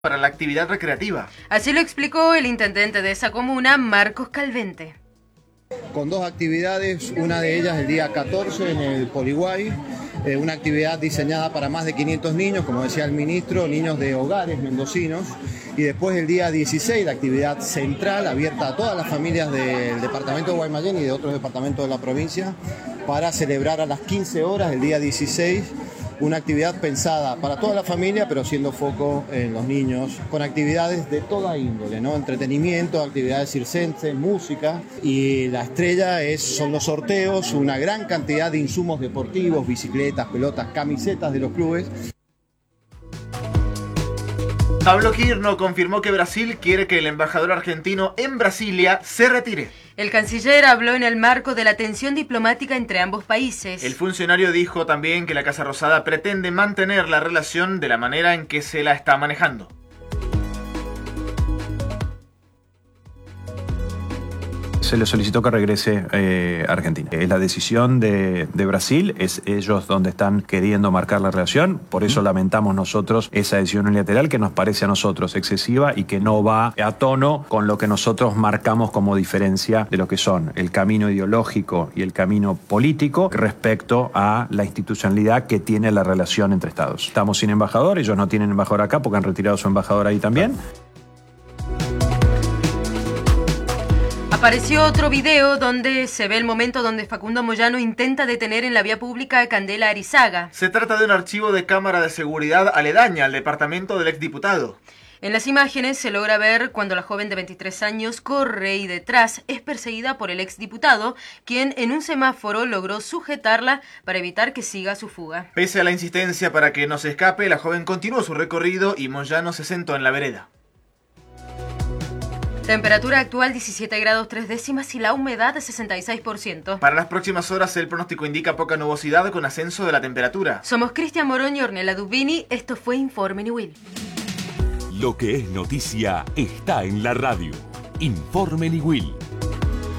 para la actividad recreativa. Así lo explicó el intendente de esa comuna, Marcos Calvente. Con dos actividades, una de ellas el día 14 en el Poliguay, una actividad diseñada para más de 500 niños, como decía el ministro, niños de hogares mendocinos, y después el día 16 la actividad central abierta a todas las familias del departamento de Guaymallén y de otros departamentos de la provincia para celebrar a las 15 horas el día 16 una actividad pensada para toda la familia, pero siendo foco en los niños, con actividades de toda índole, ¿no? Entretenimiento, actividades circenses, música, y la estrella son los sorteos, una gran cantidad de insumos deportivos, bicicletas, pelotas, camisetas de los clubes. Pablo Quirno confirmó que Brasil quiere que el embajador argentino en Brasilia se retire. El canciller habló en el marco de la tensión diplomática entre ambos países. El funcionario dijo también que la Casa Rosada pretende mantener la relación de la manera en que se la está manejando. Se le solicitó que regrese a Argentina. Es la decisión de Brasil, es ellos donde están queriendo marcar la relación, por eso lamentamos nosotros esa decisión unilateral que nos parece a nosotros excesiva y que no va a tono con lo que nosotros marcamos como diferencia de lo que son el camino ideológico y el camino político respecto a la institucionalidad que tiene la relación entre Estados. Estamos sin embajador, ellos no tienen embajador acá porque han retirado su embajador ahí también. Apareció otro video donde se ve el momento donde Facundo Moyano intenta detener en la vía pública a Candela Arizaga. Se trata de un archivo de cámara de seguridad aledaña al departamento del exdiputado. En las imágenes se logra ver cuando la joven de 23 años corre y detrás es perseguida por el exdiputado, quien en un semáforo logró sujetarla para evitar que siga su fuga. Pese a la insistencia para que no se escape, la joven continuó su recorrido y Moyano se sentó en la vereda. Temperatura actual 17 grados 3 décimas y la humedad de 66%. Para las próximas horas el pronóstico indica poca nubosidad con ascenso de la temperatura. Somos Cristian Morón y Ornella Dubini. Esto fue Informe Niwil. Lo que es noticia está en la radio. Informe Niwil.